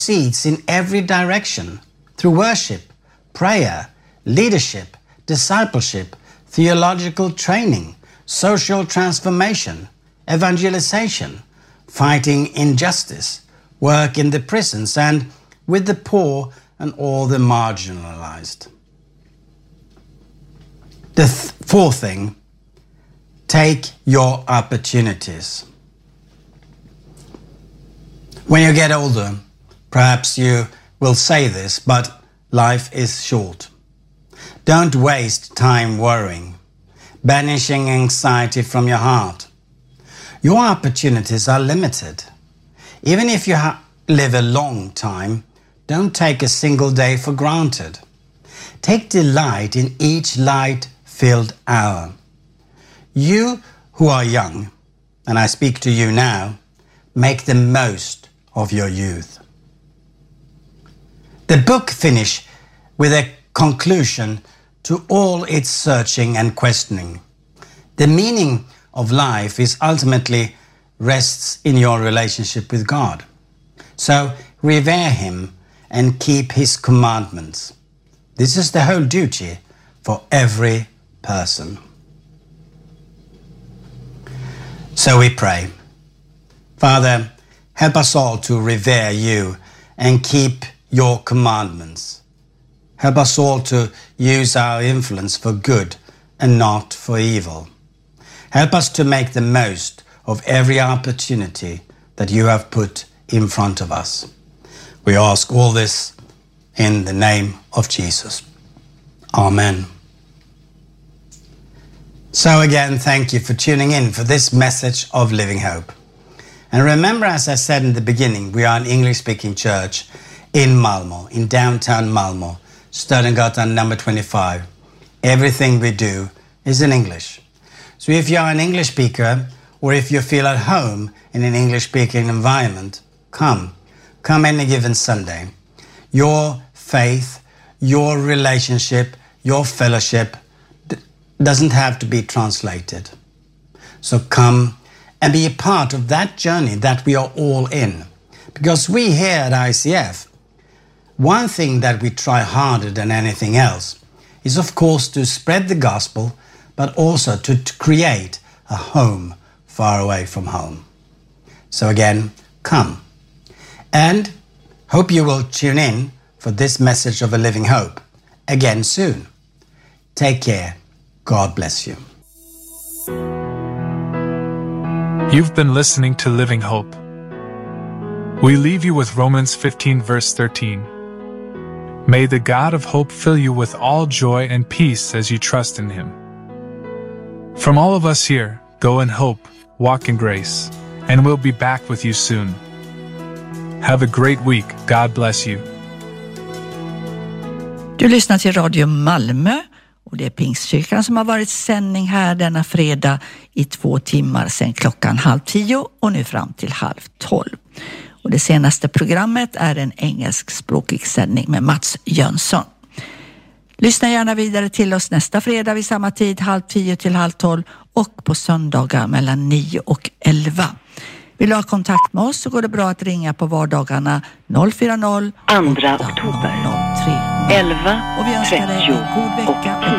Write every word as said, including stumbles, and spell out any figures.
proceeds in every direction through worship, prayer, leadership, discipleship, theological training, social transformation, evangelization, fighting injustice, work in the prisons and with the poor and all the marginalized. The th- fourth thing, take your opportunities. When you get older, perhaps you will say this, but life is short. Don't waste time worrying, banishing anxiety from your heart. Your opportunities are limited. Even if you ha- live a long time, don't take a single day for granted. Take delight in each light-filled hour. You who are young, and I speak to you now, make the most of your youth. The book finishes with a conclusion to all its searching and questioning. The meaning of life is ultimately rests in your relationship with God. So revere Him and keep His commandments. This is the whole duty for every person. So we pray. Father, help us all to revere You and keep Your commandments. Help us all to use our influence for good and not for evil. Help us to make the most of every opportunity that You have put in front of us. We ask all this in the name of Jesus. Amen. So again, thank you for tuning in for this message of Living Hope. And remember, as I said in the beginning, we are an English-speaking church in Malmö, in downtown Malmö, Stödengatan number twenty-five. Everything we do is in English. So if you're an English speaker, or if you feel at home in an English-speaking environment, come. Come any given Sunday. Your faith, your relationship, your fellowship d- doesn't have to be translated. So come and be a part of that journey that we are all in. Because we here at I C F, one thing that we try harder than anything else is, of course, to spread the gospel, but also to, to create a home far away from home. So again, come. And hope you will tune in for this message of A Living Hope again soon. Take care. God bless you. You've been listening to Living Hope. We leave you with Romans fifteen verse thirteen. May the God of hope fill you with all joy and peace as you trust in Him. From all of us here, go in hope, walk in grace, and we'll be back with you soon. Have a great week. God bless you. Du lyssnar till Radio Malmö och det är Pingstkyrkan som har varit sändning här denna fredag i två timmar sedan klockan halv tio och nu fram till halv tolv. Och det senaste programmet är en engelskspråkig sändning med Mats Jönsson. Lyssna gärna vidare till oss nästa fredag vid samma tid, halv tio till halv tolv och på söndagar mellan nio och elva. Vill du ha kontakt med oss så går det bra att ringa på vardagarna noll fyra noll andra oktober noll tre elva och vi önskar dig en god vecka.